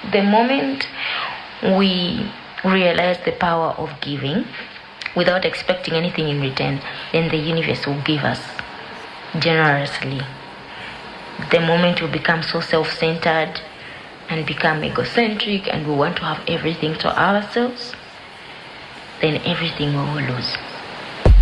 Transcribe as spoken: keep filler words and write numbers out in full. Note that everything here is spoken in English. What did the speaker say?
the moment we realize the power of giving without expecting anything in return, then the universe will give us generously. The moment we become so self-centered and become egocentric and we want to have everything to ourselves, then everything we will lose.